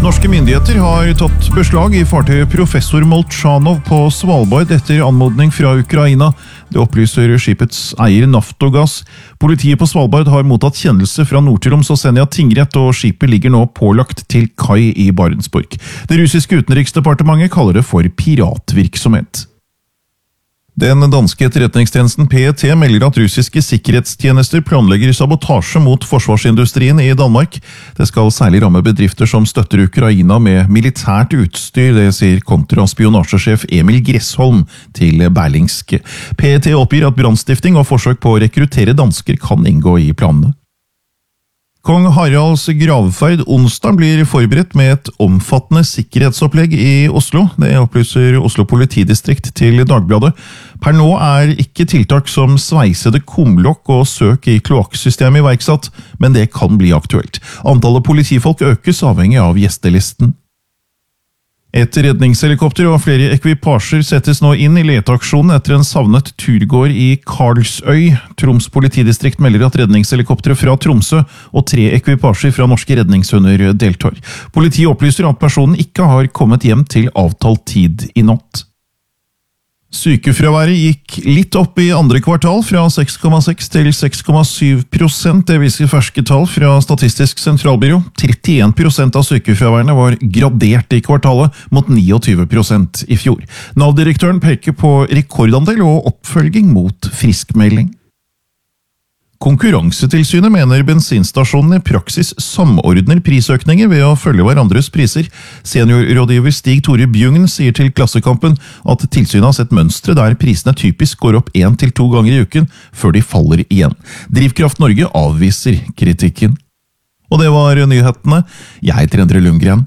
Norske myndigheter har tatt beslag i fartøyet Professor Molchanov på Svalbard etter anmodning fra Ukraina. Det opplyser skipets eier Naftogaz. Politiet på Svalbard har mottatt kjennelse fra Nord-Troms og Senja tingrett, og skipet ligger nå pålagt til kai i Barentsburg. Det russiske utenriksdepartementet kaller det for piratvirksomhet. Den danske etterretningstjenesten PET melder at russiske sikkerhetstjenester planlegger sabotasje mot forsvarsindustrien i Danmark. Det skal særlig ramme bedrifter som støtter Ukraina med militært utstyr, det sier kontraspionasjesjef Emil Gressholm til Berlingske. PET oppgir at brannstifting og forsøk på å rekruttere dansker kan inngå i planene. Kong Haralds gravferd onsdag blir forberedt med et omfattende sikkerhetsopplegg i Oslo. Det opplyser Oslo politidistrikt til Dagbladet. Per nå er ikke tiltak som sveisede kumlokk og søk i kloakksystemet iverksatt, men det kan bli aktuelt. Antallet politifolk økes avhengig av gjestelisten. Et redningshelikopter og flere ekvipasjer settes nå inn i leteaksjonen etter en savnet turgåer i Karlsøy. Troms politidistrikt melder at redningshelikoptere fra Tromsø og 3 ekvipasjer fra norske redningshunder deltar. Politiet opplyser at personen ikke har kommet hjem til avtalt tid i natt. Sykefraværet gikk litt opp i andre kvartal, fra 6,6 til 6,7%. Det viser ferske tall fra Statistisk sentralbyrå. 31% av sykefraværene var gradert i kvartalet, mot 29% i fjor. Nav-direktøren peker på rekordandel og oppfølging mot friskmelding. Konkurransetilsynet mener bensinstasjonene i praksis samordner prisøkninger ved å følge hverandres priser. Seniorrådgiver Stig Tore Bjugn sier til Klassekampen at tilsynet har sett mønstre der prisene typisk går opp 1 til 2 ganger i uken, før de faller igjen. Drivkraft Norge avviser kritikken. Og det var nyhetene. Jeg heter Endre Lundgren.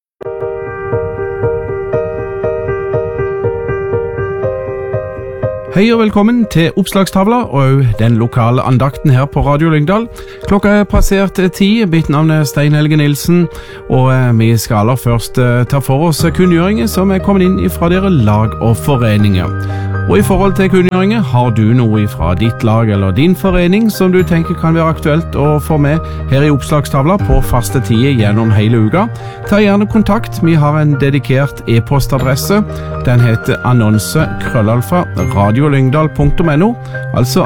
Hei og velkommen til Oppslagstavla og den lokale andakten her på Radio Lyngdal. Klokka er passert 10, mitt navn er Stein Helge Nilsen, og vi skal aller først ta for oss kunngjøringer som er kommet inn fra dere lag og foreninger. Og i forhold til kunngjøringer, har du noe fra ditt lag eller din forening som du tenker kan være aktuelt å få med her i Oppslagstavla på faste tider gjennom hele uka? Ta gjerne kontakt, vi har en dedikert e-postadresse. Den heter annonse@radiolyngdal.no, altså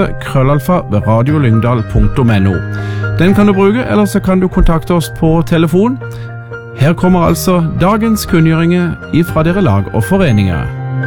annonse@radiolyngdal.no. Den kan du bruke, eller så kan du kontakte oss på telefon. Her kommer altså dagens kunngjøringer fra dere lag og foreninger.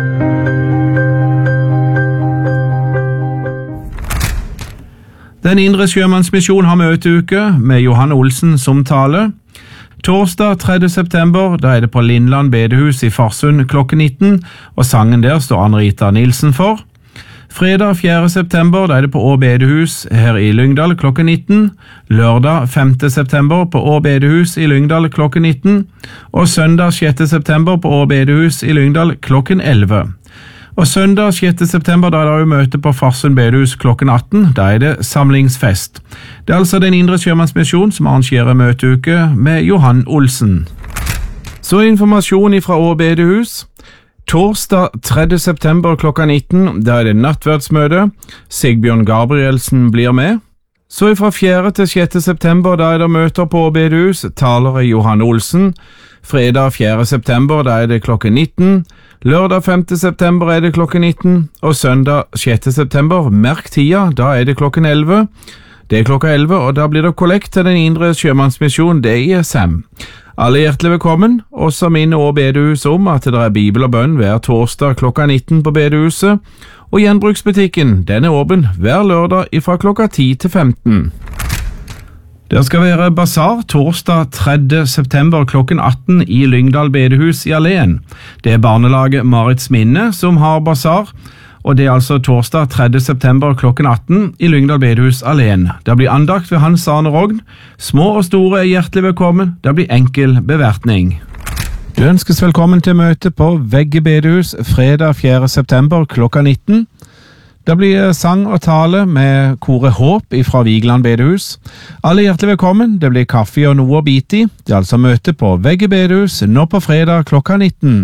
Den Indre Sjømannsmisjon har møteuke med Johan Olsen som taler. Torsdag 3. september, da er det på Lindland bedehus i Farsund klokken 19, og sangen der står Anne-Rita Nilsen for. Fredag 4. september, da er det på Å bedehus her i Lyngdal klokken 19. Lørdag 5. september på Å bedehus i Lyngdal klokken 19. Og søndag 6. september på Å bedehus i Lyngdal klokken 11. Og søndag 6. september, da er det jo møte på Farsund bedehus klokken 18. Da er det samlingsfest. Det er altså Den Indre Sjømannsmisjon som arrangerer møteuke med Johan Olsen. Så informasjon fra Å bedehus. Torsdag 3. september klokka 19, da er det nattverdsmøte. Sigbjørn Gabrielsen blir med. Så fra 4. til 6. september, da er det møter på Å bedehus, taler Johan Olsen. Fredag 4. september, da er det klokken 19. Lørdag 5. september er det klokken 19, og søndag 6. september, merk tida, da er det klokken 11. Det er klokka 11, og da blir det kollekt til Den Indre Sjømannsmisjon, DISM. Alle hjertelig velkommen, og så minner Å bedehus om at det er bibel og bønn hver torsdag klokka 19 på bedehuset, og gjenbruksbutikken, den er åpen hver lørdag fra klokka 10 til 15. Det skal være basar torsdag 3. september klokken 18 i Lyngdal bedehus i Alén. Det er barnelaget Marits Minne som har basar, og det er altså torsdag 3. september klokken 18 i Lyngdal bedehus Alén. Det blir andakt ved Hans Arne Rogn. Små og store er hjertelig velkommen. Det blir enkel bevertning. Du ønskes velkommen til møte på Vegge bedehus fredag 4. september klokka 19. Det blir sang og tale med Kore Håp fra Vigeland bedehus. Alle hjertelig velkommen, det blir kaffe og noe å bite i. Det er altså møte på Vegge bedehus nå på fredag klokka 19.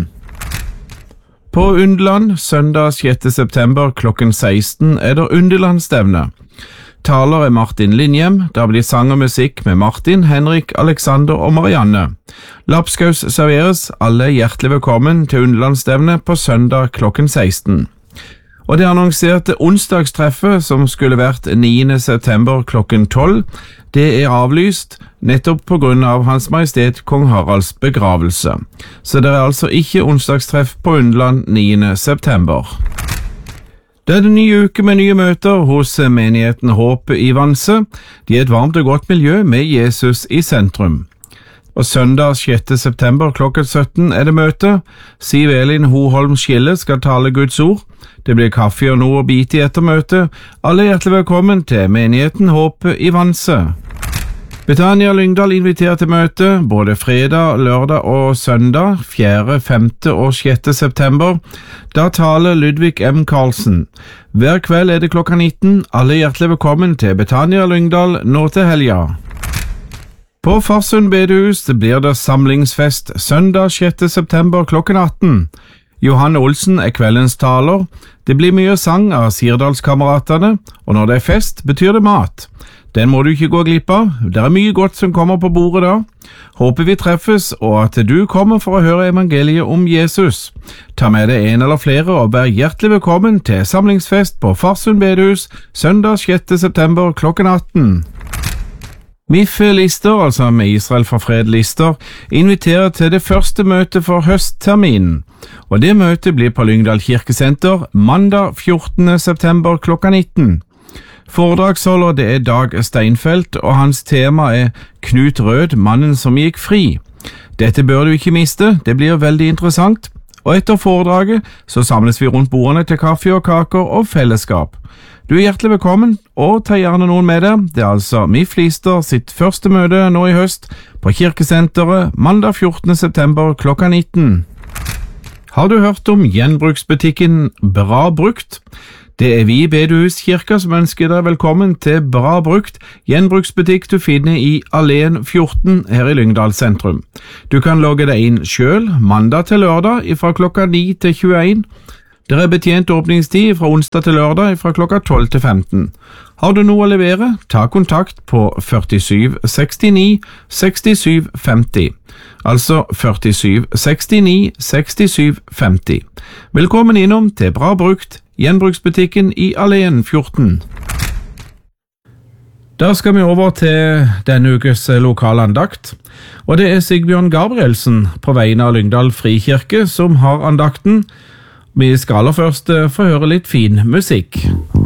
På Underland, søndag 6. september klokken 16 er det Underlandsstevne. Taler er Martin Linjem. Det blir sang og musikk med Martin, Henrik, Alexander og Marianne. Lapskaus serveres. Alle hjertelig velkommen til Underlandsstevne på søndag klokken 16. Og det annonserte onsdagstreffet, som skulle vært 9. september klokken 12, det er avlyst nettopp på grunn av Hans Majestet Kong Haralds begravelse. Så det er altså ikke onsdagstreff på Underland 9. september. Det er en ny uke med nye møter hos menigheten Håpet i Vanse. De er et varmt og godt miljø med Jesus i sentrum. Og søndag 6. september klokken 17 er det møte. Siv Elin Hoholm Skille skal tale Guds ord. Det blir kaffe og noe å bite i etter møtet. Alle er hjertelig velkommen til menigheten Håpet i Vanse. Betania Lyngdal inviterer til møte både fredag, lørdag og søndag 4., 5. og 6. september. Da taler Ludvig M. Karlsen. Hver kveld er det klokka 19. Alle er hjertelig velkommen til Betania Lyngdal nå til helga. På Farsund bedehus blir det samlingsfest søndag 6. september klokken 18. Johanne Olsen er kveldens taler. Det blir mye sang av Sirdalskameratene, og når det er fest, betyr det mat. Den må du ikke gå glipp av. Det er mye godt som kommer på bordet da. Håper vi treffes, og at du kommer for å høre evangeliet om Jesus. Ta med deg en eller flere og vær hjertelig velkommen til samlingsfest på Farsund bedehus søndag 6. september klokken 18. MIF-lister, altså med Israel for fred-lister, inviterer til det første møtet for høstterminen, og det møtet blir på Lyngdal kirkesenter mandag 14. september klokka 19. Foredragsholder det er Dag Steinfeld, og hans tema er Knut Rød, mannen som gikk fri. Dette bør du ikke miste, det blir veldig interessant, og etter foredraget så samles vi rundt bordene til kaffe og kaker og fellesskap. Du er hjertelig velkommen, og ta gjerne noen med deg. Det er altså MIF-lister sitt første møte nå i høst på kirkesenteret mandag 14. september klokka 19. Har du hørt om gjenbruksbutikken Bra Brukt? Det er vi i Bedehuskirka som ønsker deg velkommen til Bra Brukt, gjenbruksbutikk du finner i Alleen 14 her i Lyngdal sentrum. Du kan logge deg inn selv mandag til lørdag fra klokka 9 til 21. Det er betjent åpningstid fra onsdag til lørdag fra klokka 12 til 15. Har du noe å levere, ta kontakt på 47 69 67 50. Altså 47 69 67 50. Velkommen innom til Bra Brukt, gjenbruksbutikken i Alleen 14. Da skal vi over til denne ukes lokalandakt, og det er Sigbjørn Gabrielsen på vegne av Lyngdal Frikirke som har andakten. Vi skal aller først få høre litt fin musikk.